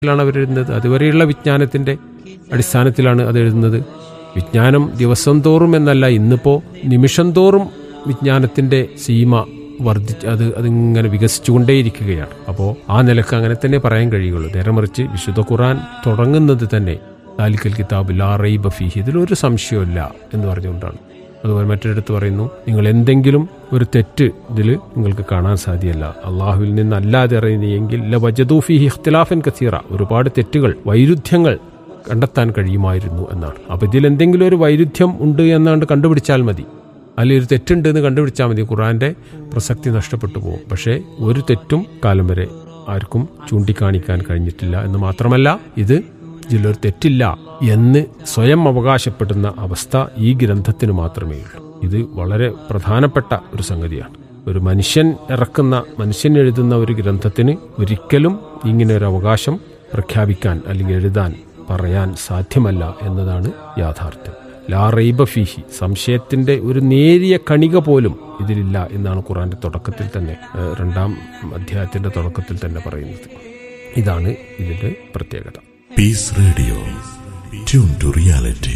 ാണ് അവരെഴുതുന്നത്. അതുവരെയുള്ള വിജ്ഞാനത്തിന്റെ അടിസ്ഥാനത്തിലാണ് അത് എഴുതുന്നത്. വിജ്ഞാനം ദിവസം തോറും എന്നല്ല, ഇന്നിപ്പോൾ നിമിഷം തോറും വിജ്ഞാനത്തിന്റെ സീമ അതിങ്ങനെ വികസിച്ചുകൊണ്ടേയിരിക്കുകയാണ്. അപ്പോൾ ആ നിലക്ക് അങ്ങനെ തന്നെ പറയാൻ കഴിയുള്ളൂ. നേരെ മറിച്ച് വിശുദ്ധ ഖുർആൻ തുടങ്ങുന്നത് തന്നെ ദാലിക്കൽ കിതാബ് ലാ റൈബ ഫീഹി, ഇതിലൊരു സംശയമില്ല എന്ന് പറഞ്ഞുകൊണ്ടാണ്. അതുപോലെ മറ്റൊരിടത്ത് പറയുന്നു, നിങ്ങൾ എന്തെങ്കിലും ഒരു തെറ്റ് ഇതിൽ നിങ്ങൾക്ക് കാണാൻ സാധ്യമല്ല, അള്ളാഹുവിൽ നിന്നല്ലാതെ അറിയുന്നെങ്കിൽ ലവജദൂ ഫീഹി ഇഖ്തിലാഫൻ കസീറ, ഒരുപാട് തെറ്റുകൾ, വൈരുദ്ധ്യങ്ങൾ കണ്ടെത്താൻ കഴിയുമായിരുന്നു എന്നാണ്. അപ്പോൾ ഇതിൽ എന്തെങ്കിലും ഒരു വൈരുദ്ധ്യം ഉണ്ട് എന്നാണ്ട് കണ്ടുപിടിച്ചാൽ മതി, അല്ലെങ്കിൽ ഒരു തെറ്റുണ്ട് എന്ന് കണ്ടുപിടിച്ചാൽ മതി, ഖുർആന്റെ പ്രസക്തി നഷ്ടപ്പെട്ടു പോകും. പക്ഷേ ഒരു തെറ്റും കാലം വരെ ആർക്കും ചൂണ്ടിക്കാണിക്കാൻ കഴിഞ്ഞിട്ടില്ല എന്ന് മാത്രമല്ല, ഇതിലൊരു തെറ്റില്ല എന്ന് സ്വയം അവകാശപ്പെടുന്ന അവസ്ഥ ഈ ഗ്രന്ഥത്തിന് മാത്രമേ ഉള്ളൂ. ഇത് വളരെ പ്രധാനപ്പെട്ട ഒരു സംഗതിയാണ്. ഒരു മനുഷ്യൻ എഴുതുന്ന ഒരു ഗ്രന്ഥത്തിന് ഒരിക്കലും ഇങ്ങനെ ഒരു അവകാശം പ്രഖ്യാപിക്കാൻ അല്ലെങ്കിൽ എഴുതാൻ പറയാൻ സാധ്യമല്ല എന്നതാണ് യാഥാർത്ഥ്യം. ലാ റൈബ ഫീഹി, സംശയത്തിന്റെ ഒരു നേരിയ കണിക പോലും ഇതിലില്ല എന്നാണ് ഖുർആന്റെ തുടക്കത്തിൽ തന്നെ, 2-ാം അധ്യായത്തിന്റെ തുടക്കത്തിൽ തന്നെ പറയുന്നത്. ഇതാണ് ഇതിന്റെ പ്രത്യേകത. Piece radio, tune to reality.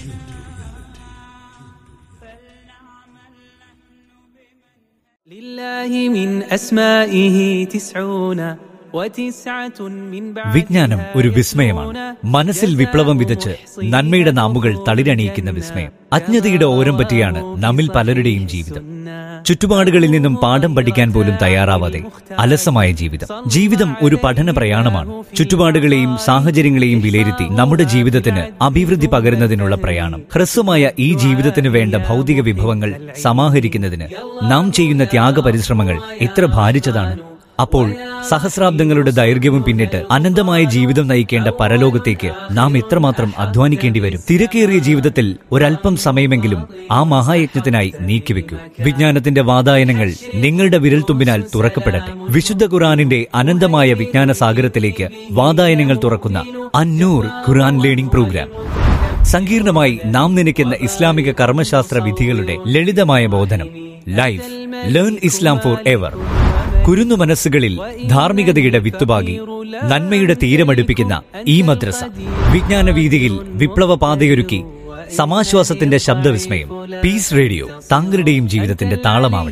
വിജ്ഞാനം ഒരു വിസ്മയമാണ്. മനസ്സിൽ വിപ്ലവം വിതച്ച് നന്മയുടെ നാമ്പുകൾ തളിരണിയിക്കുന്ന വിസ്മയം. അജ്ഞതയുടെ ഓരം പറ്റിയാണ് നമ്മിൽ പലരുടെയും ജീവിതം. ചുറ്റുപാടുകളിൽ നിന്നും പാഠം പഠിക്കാൻ പോലും തയ്യാറാവാതെ അലസമായ ജീവിതം ഒരു പഠന പ്രയാണമാണ്. ചുറ്റുപാടുകളെയും സാഹചര്യങ്ങളെയും വിലയിരുത്തി നമ്മുടെ ജീവിതത്തിന് അഭിവൃദ്ധി പകരുന്നതിനുള്ള പ്രയാണം. ഹ്രസ്വമായ ഈ ജീവിതത്തിന് വേണ്ട ഭൗതിക വിഭവങ്ങൾ സമാഹരിക്കുന്നതിന് നാം ചെയ്യുന്ന ത്യാഗ പരിശ്രമങ്ങൾ എത്ര ഭാരിച്ചതാണ്. അപ്പോൾ സഹസ്രാബ്ദങ്ങളുടെ ദൈർഘ്യവും പിന്നിട്ട് അനന്തമായ ജീവിതം നയിക്കേണ്ട പരലോകത്തേക്ക് നാം എത്രമാത്രം അധ്വാനിക്കേണ്ടി വരും. തിരക്കേറിയ ജീവിതത്തിൽ ഒരല്പം സമയമെങ്കിലും ആ മഹായജ്ഞത്തിനായി നീക്കിവെക്കൂ. വിജ്ഞാനത്തിന്റെ വാതായനങ്ങൾ നിങ്ങളുടെ വിരൽത്തുമ്പിനാൽ തുറക്കപ്പെടട്ടെ. വിശുദ്ധ ഖുർആനിന്റെ അനന്തമായ വിജ്ഞാന സാഗരത്തിലേക്ക് വാതായനങ്ങൾ തുറക്കുന്ന അന്നൂർ ഖുർആൻ ലേണിംഗ് പ്രോഗ്രാം. സങ്കീർണമായി നാം നനയ്ക്കുന്ന ഇസ്ലാമിക കർമ്മശാസ്ത്ര വിധികളുടെ ലളിതമായ ബോധനം. Life learn Islam for ever. കുരുന്നു മനസ്സുകളിൽ ധാർമ്മികതയുടെ വിത്തുപാകി നന്മയുടെ തീരമടുപ്പിക്കുന്ന ഈ മദ്രസ വിജ്ഞാന വീതിയിൽ വിപ്ലവ പാതയൊരുക്കി സമാശ്വാസത്തിന്റെ ശബ്ദവിസ്മയം. പീസ് റേഡിയോ താങ്കളുടെയും ജീവിതത്തിന്റെ താളമാവട്ടെ.